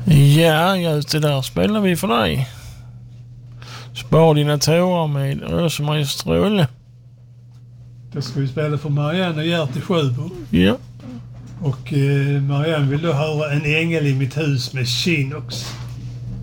Ja, just det där spelar vi för dig. Spar dina tårar med Rosemarie Stråle. Då ska vi spela för Marianne och Gert i Sjöbo. Ja. Och Marianne vill då höra En ängel i mitt hus med Chinox.